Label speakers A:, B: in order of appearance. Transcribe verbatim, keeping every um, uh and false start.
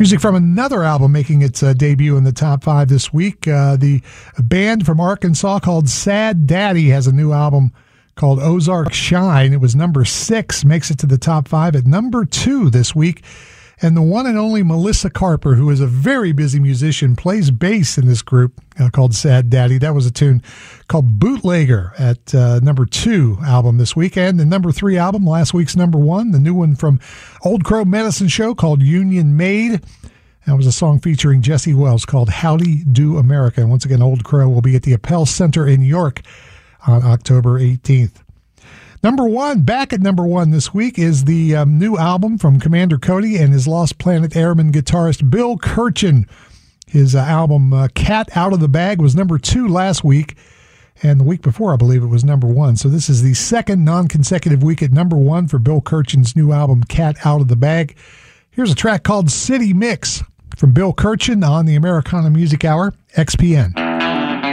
A: Music from another album making its uh, debut in the top five this week. Uh, the band from Arkansas called Sad Daddy has a new album called Ozark Shine. It was number six, makes it to the top five at number two this week. And the one and only Melissa Carper, who is a very busy musician, plays bass in this group uh, called Sad Daddy. That was a tune called Bootlegger at uh, number two album this week. And the number three album, last week's number one, the new one from Old Crow Medicine Show called Union Made. That was a song featuring Jesse Wells called Howdy Do America. And once again, Old Crow will be at the Appel Center in York on October eighteenth. Number one, back at number one this week, is the um, new album from Commander Cody and his Lost Planet Airman guitarist Bill Kirchen. His uh, album, uh, Cat Out of the Bag, was number two last week, and the week before, I believe, it was number one. So this is the second non-consecutive week at number one for Bill Kirchen's new album, Cat Out of the Bag. Here's a track called City Mix from Bill Kirchen on the Americana Music Hour, X P N.